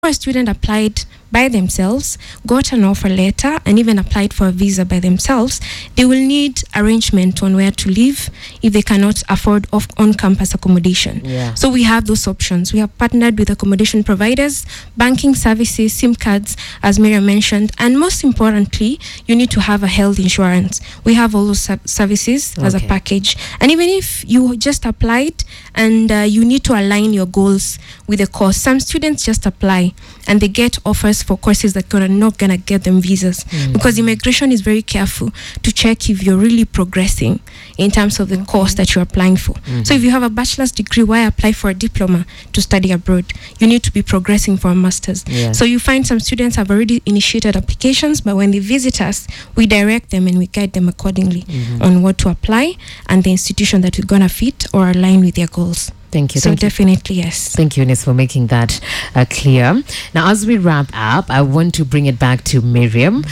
a student applied by themselves, got an offer letter, and even applied for a visa by themselves, they will need arrangement on where to live if they cannot afford on-campus accommodation. Yeah. So we have those options. We have partnered with accommodation providers, banking services, SIM cards, as Miriam mentioned, and most importantly, you need to have a health insurance. We have all those services as a package. And even if you just applied and you need to align your goals with the course, some students just apply and they get offers for courses that are not going to get them visas because immigration is very careful to check if you're really progressing in terms of the course that you're applying for. So if you have a bachelor's degree, why apply for a diploma to study abroad? You need to be progressing for a master's. So you find some students have already initiated applications, but when they visit us, we direct them and we guide them accordingly on what to apply and the institution that is going to fit or align with their goals. Thank you. So definitely, yes. Thank you, Eunice, for making that clear. Now, as we wrap up, I want to bring it back to Miriam.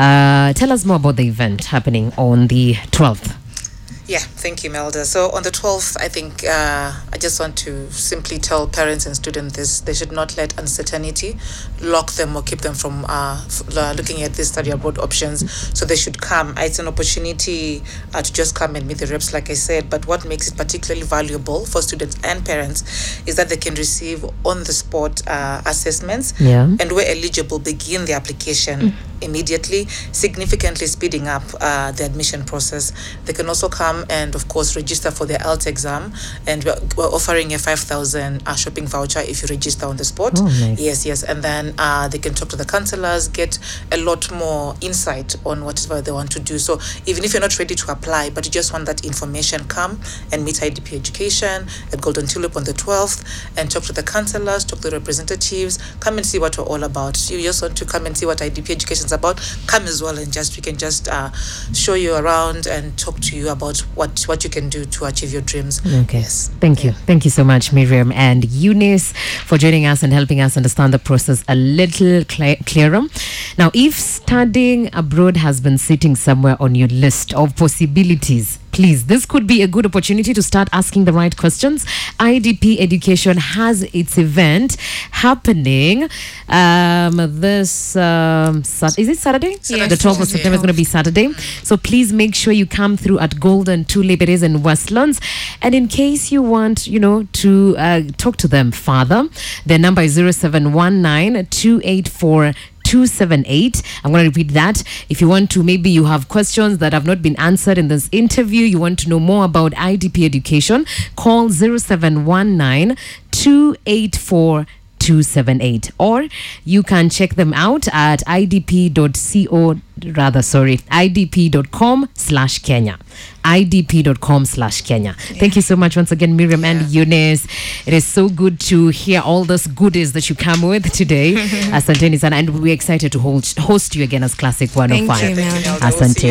Tell us more about the event happening on the 12th. Yeah, thank you, Melda. So on the 12th, I think I just want to simply tell parents and students this: they should not let uncertainty lock them or keep them from looking at these study abroad options. So they should come. It's an opportunity to just come and meet the reps, like I said. But what makes it particularly valuable for students and parents is that they can receive on-the-spot assessments and where eligible, begin the application immediately, significantly speeding up the admission process. They can also come and, of course, register for their IELTS exam, and we're offering a 5,000 shopping voucher if you register on the spot. Yes, and then they can talk to the counselors, get a lot more insight on whatever they want to do. So even if you're not ready to apply, but you just want that information, come and meet IDP Education at Golden Tulip on the 12th and talk to the counselors, talk to the representatives, come and see what we're all about. You just want to come and see what IDP Education is about, come as well, and we can just show you around and talk to you about what you can do to achieve your dreams. Yes. Thank you. Thank you so much, Miriam and Eunice, for joining us and helping us understand the process a little clearer. Now, if studying abroad has been sitting somewhere on your list of possibilities, please, this could be a good opportunity to start asking the right questions. IDP Education has its event happening this is it Saturday? Yes. The 12th of September is going to be Saturday. So please make sure you come through at Golden Tulip. It is in Westlands. And in case you want, to talk to them further, their number is 0719 284 278. I'm going to repeat that. If you want to, maybe you have questions that have not been answered in this interview, you want to know more about IDP Education, call 0719 284 278, or you can check them out at idp.com/Kenya. idp.com/Kenya. Thank you so much once again, Miriam and Eunice. It is so good to hear all those goodies that you come with today. Asanteni sana, and we're excited to host you again as Classic 105. Thank you, Thank you, Asante.